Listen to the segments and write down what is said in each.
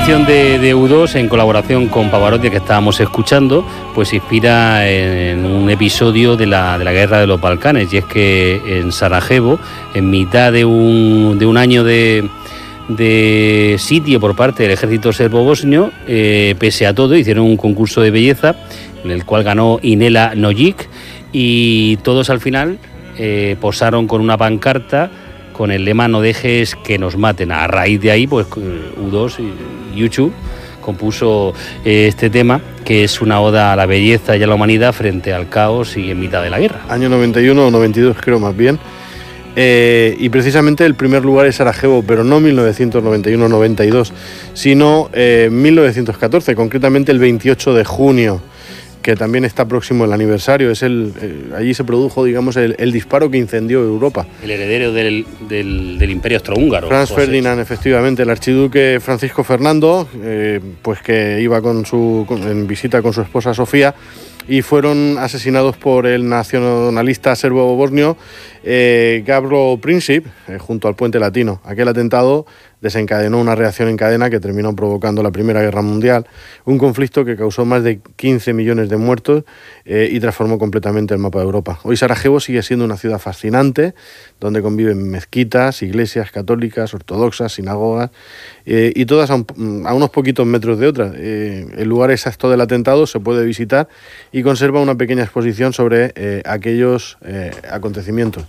canción de U2 en colaboración con Pavarotti que estábamos escuchando, pues se inspira en un episodio de la guerra de los Balcanes, y es que en Sarajevo, en mitad de un año de sitio por parte del ejército serbo-bosnio, pese a todo hicieron un concurso de belleza en el cual ganó Inela Nojic, y todos al final posaron con una pancarta con el lema "no dejes que nos maten". A raíz de ahí, pues U2 y YouTube compuso este tema, que es una oda a la belleza y a la humanidad frente al caos y en mitad de la guerra. Año 91 o 92 creo, más bien. Y precisamente el primer lugar es Sarajevo, pero no 1991-92, sino 1914, concretamente el 28 de junio, que también está próximo el aniversario. Allí se produjo, digamos, el disparo que incendió Europa. El heredero del Imperio Austrohúngaro. Franz Ferdinand, efectivamente, el archiduque Francisco Fernando, pues que iba en visita con su esposa Sofía, y fueron asesinados por el nacionalista serbo-bosnio Gabro Princip, junto al Puente Latino. Aquel atentado desencadenó una reacción en cadena que terminó provocando la Primera Guerra Mundial, un conflicto que causó más de 15 millones de muertos y transformó completamente el mapa de Europa. Hoy Sarajevo sigue siendo una ciudad fascinante, donde conviven mezquitas, iglesias católicas, ortodoxas, sinagogas, y todas a unos poquitos metros de otras. El lugar exacto del atentado se puede visitar y conserva una pequeña exposición sobre aquellos acontecimientos.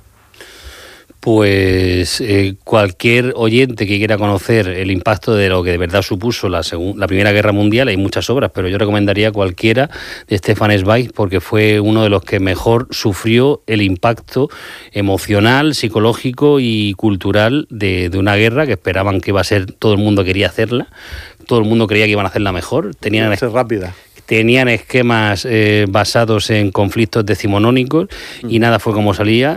Pues cualquier oyente que quiera conocer el impacto de lo que de verdad supuso la Primera Guerra Mundial, hay muchas obras, pero yo recomendaría cualquiera de Stefan Zweig, porque fue uno de los que mejor sufrió el impacto emocional, psicológico y cultural de una guerra que esperaban que iba a ser, todo el mundo quería hacerla, todo el mundo creía que iban a hacerla mejor, Tenían que ser rápida. Tenían esquemas basados en conflictos decimonónicos y nada fue como salía.